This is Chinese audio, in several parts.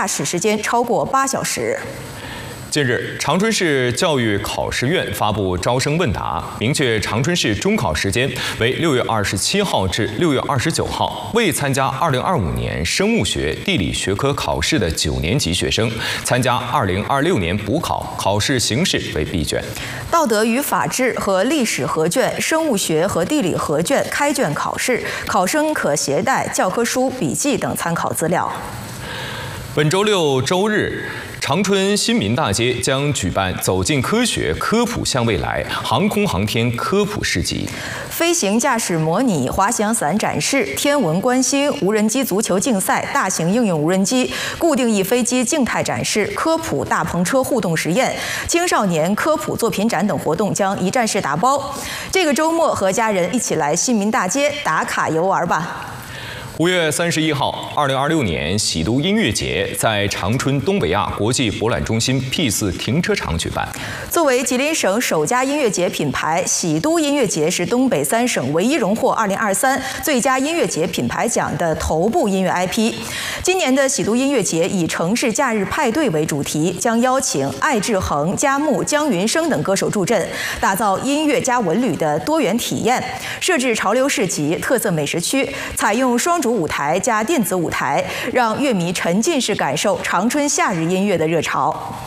驾驶时间超过8小时。 近日，长春市教育考试院发布招生问答，明确长春市中考时间为6月27号至6月29号。未参加2025年生物学、地理学科考试的9年级学生，参加2026年补考，考试形式为闭卷。 道德与法治和历史合卷、生物学和地理合卷开卷考试，考生可携带教科书、笔记等参考资料。 本周六周日，长春新民大街将举办“走进科学，科普向未来”航空航天科普市集。 飞行驾驶模拟、滑翔伞展示、天文观星、无人机足球竞赛、大型应用无人机、固定翼飞机静态展示、科普大篷车互动实验、青少年科普作品展等活动将一站式打包。这个周末和家人一起来新民大街打卡游玩吧。 5月31号，2026年喜都音乐节在长春东北亚国际博览中心 P4 停车场举办。 作为吉林省首家音乐节品牌，喜都音乐节是东北3省唯一荣获2023最佳音乐节品牌奖的头部音乐 IP。今年的喜都音乐节以城市假日派对为主题，将邀请艾志恒、佳木、姜云升等歌手助阵，打造音乐加文旅的多元体验。设置潮流市集、特色美食区，采用双主舞台加电子舞台，让乐迷沉浸式感受长春夏日音乐的热潮。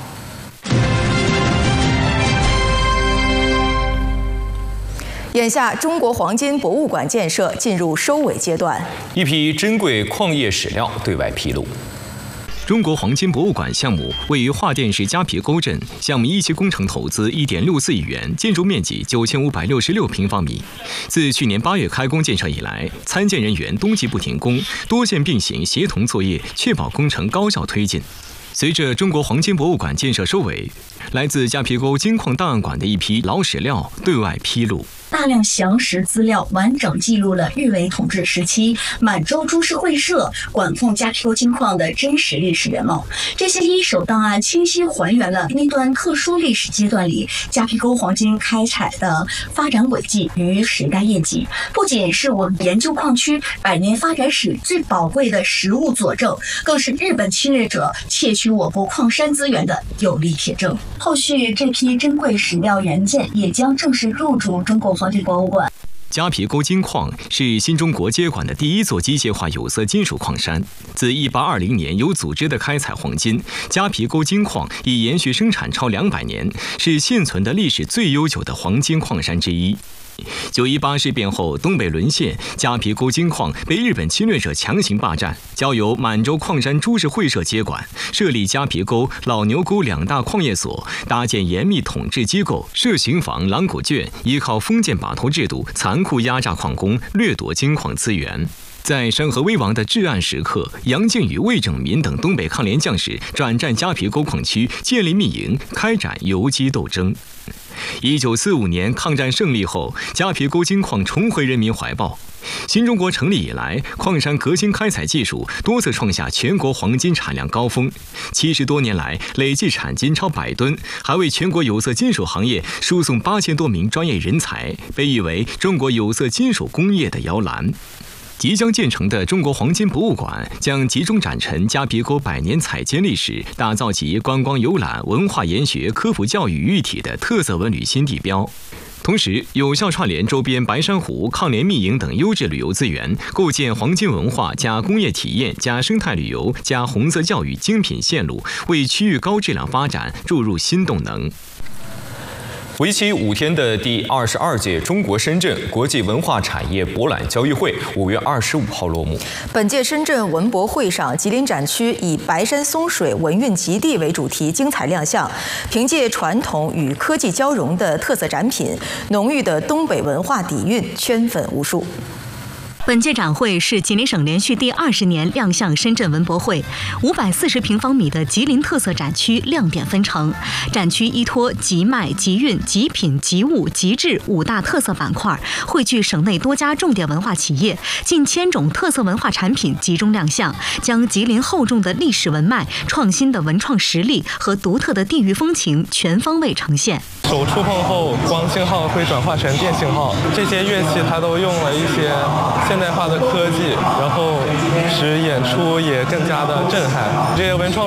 眼下，中国黄金博物馆建设进入收尾阶段， 一批珍贵矿业史料对外披露。 中国黄金博物馆项目位于桦甸市夹皮沟镇，项目一期工程投资1.64亿元，建筑面积9566平方米。自去年8月开工建设以来，参建人员冬季不停工，多线并行协同作业，确保工程高效推进。随着中国黄金博物馆建设收尾，来自夹皮沟金矿档案馆的一批老史料对外披露。 大量详实资料完整记录了日伪统治时期满洲株式会社管控夹皮沟金矿的真实历史原貌。这些一手档案清晰还原了那段特殊历史阶段里夹皮沟黄金开采的发展轨迹与时代印记，不仅是我们研究矿区100年发展史最宝贵的实物佐证，更是日本侵略者窃取我国矿山资源的有力铁证。后续这批珍贵史料原件也将正式入驻中国黄金博物馆。 夹皮沟金矿是新中国接管的第一座机械化有色金属矿山。自1820年有组织的开采黄金，夹皮沟金矿已延续生产超200年，是现存的历史最悠久的黄金矿山之一。9·18事变后，东北沦陷，夹皮沟金矿被日本侵略者强行霸占，交由满洲矿山株式会社接管，设立夹皮沟、老牛沟2大矿业所，搭建严密统治机构，设刑房、狼狗圈，依靠封建把头制度，残酷压榨矿工，掠夺金矿资源。在山河危亡的至暗时刻，杨靖宇、魏拯民等东北抗联将士转战夹皮沟矿区，建立密营，开展游击斗争。1945年抗战胜利后，夹皮沟金矿重回人民怀抱。新中国成立以来，矿山革新开采技术多次创下全国黄金产量高峰，70多年来累计产金超100吨，还为全国有色金属行业输送8000多名专业人才，被誉为中国有色金属工业的摇篮。即将建成的中国黄金博物馆将集中展陈夹皮沟100年采金历史，打造其观光游览、文化研学、科普教育一体的特色文旅新地标。同时，有效串联周边白珊瑚、抗联密营等优质旅游资源，构建黄金文化加工业体验加生态旅游加红色教育精品线路，为区域高质量发展注入新动能。 为期5天的第22届中国深圳国际文化产业博览交易会5月25号落幕。 本届深圳文博会上，吉林展区以白山松水文运极地为主题精彩亮相，凭借传统与科技交融的特色展品，浓郁的东北文化底蕴圈粉无数。 本届展会是吉林省连续第20年亮相深圳文博会，540平方米的吉林特色展区亮点纷呈。展区依托集卖、集运、集品、集物、集制5大特色板块，汇聚省内多家重点文化企业，近1000种特色文化产品集中亮相，将吉林厚重的历史文脉、创新的文创实力和独特的地域风情全方位呈现。 手触碰后，光信号会转化成电信号，这些乐器它都用了一些现代化的科技，然后使演出也更加的震撼。这些文创